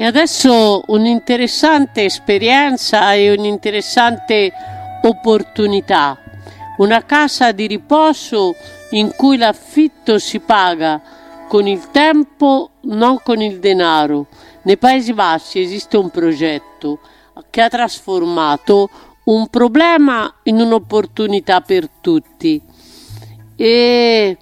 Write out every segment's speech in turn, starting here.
E adesso un'interessante esperienza e un'interessante opportunità. Una casa di riposo in cui l'affitto si paga con il tempo, non con il denaro. Nei Paesi Bassi esiste un progetto che ha trasformato un problema in un'opportunità per tutti. E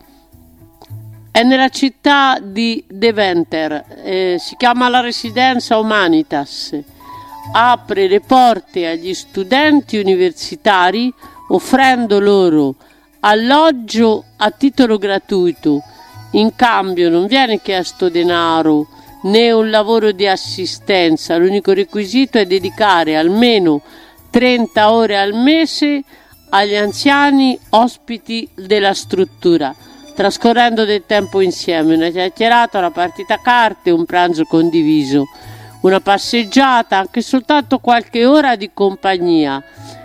è nella città di Deventer, si chiama la Residenza Humanitas. Apre le porte agli studenti universitari offrendo loro alloggio a titolo gratuito. In cambio non viene chiesto denaro né un lavoro di assistenza, l'unico requisito è dedicare almeno 30 ore al mese agli anziani ospiti della struttura, trascorrendo del tempo insieme, una chiacchierata, una partita a carte, un pranzo condiviso, una passeggiata, anche soltanto qualche ora di compagnia.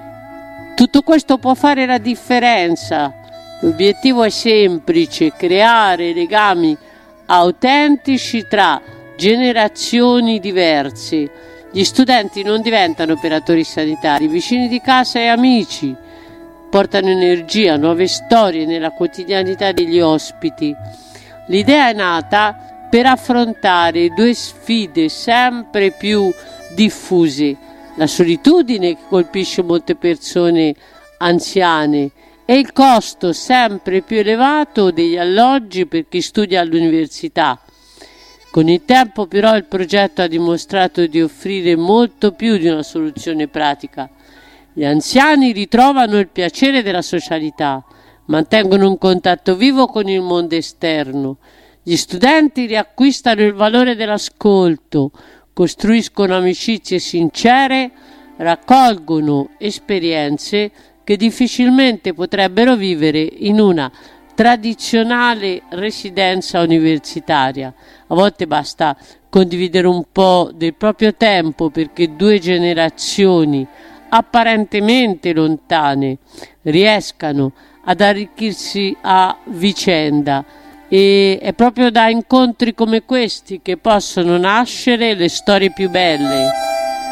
Tutto questo può fare la differenza. L'obiettivo è semplice: creare legami autentici tra generazioni diverse. Gli studenti non diventano operatori sanitari, vicini di casa e amici. Portano energia, nuove storie nella quotidianità degli ospiti. L'idea è nata per affrontare due sfide sempre più diffuse: la solitudine che colpisce molte persone anziane e il costo sempre più elevato degli alloggi per chi studia all'università. Con il tempo però il progetto ha dimostrato di offrire molto più di una soluzione pratica. Gli anziani ritrovano il piacere della socialità, mantengono un contatto vivo con il mondo esterno. Gli studenti riacquistano il valore dell'ascolto, costruiscono amicizie sincere, raccolgono esperienze che difficilmente potrebbero vivere in una tradizionale residenza universitaria. A volte basta condividere un po' del proprio tempo perché due generazioni apparentemente lontane riescano ad arricchirsi a vicenda, e è proprio da incontri come questi che possono nascere le storie più belle.